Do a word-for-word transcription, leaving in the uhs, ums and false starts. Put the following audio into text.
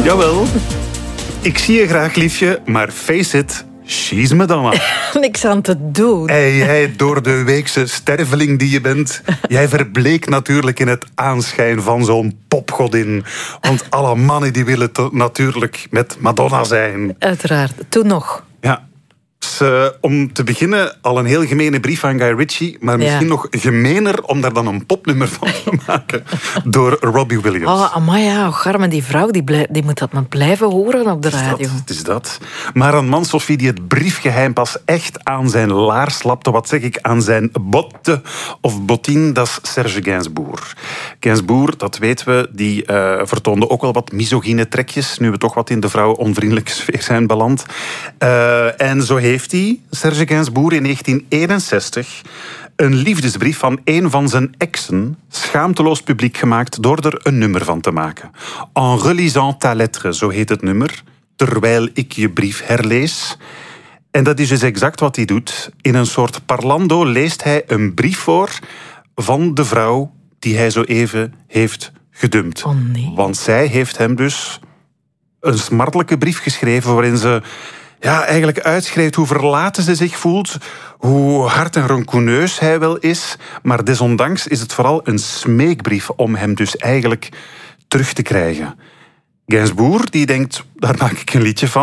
Jawel. Ik zie je graag, liefje, maar face it, she's Madonna. Niks aan te doen. En jij, door de weekse sterveling die je bent, jij verbleek natuurlijk in het aanschijn van zo'n popgodin. Want alle mannen die willen to- natuurlijk met Madonna zijn. Uiteraard. Toen nog. Ja. Dus, uh, om te beginnen al een heel gemene brief aan Guy Ritchie, maar misschien Ja. nog gemener om daar dan een popnummer van te maken door Robbie Williams. Oh, amai, ja. Oh, Garme, die vrouw die, blij- die moet dat maar blijven horen op de Het is radio. dat, het is dat. Maar een man, Sophie, die het briefgeheim pas echt aan zijn laars lapte, wat zeg ik, aan zijn botte of bottine, dat is Serge Gainsbourg. Gainsbourg, dat weten we, die uh, vertoonde ook wel wat misogyne trekjes, nu we toch wat in de vrouwenonvriendelijke sfeer zijn beland. Uh, en zo heeft hij, Serge Gainsbourg, in negentien eenenzestig een liefdesbrief van een van zijn exen schaamteloos publiek gemaakt door er een nummer van te maken. En relisant ta lettre, zo heet het nummer, terwijl ik je brief herlees. En dat is dus exact wat hij doet. In een soort parlando leest hij een brief voor van de vrouw die hij zo even heeft gedumpt. Oh nee. Want zij heeft hem dus een smartelijke brief geschreven waarin ze ja, eigenlijk uitschrijft hoe verlaten ze zich voelt, hoe hard en rancouneus hij wel is. Maar desondanks is het vooral een smeekbrief om hem dus eigenlijk terug te krijgen. Gainsbourg die denkt, daar maak ik een liedje van.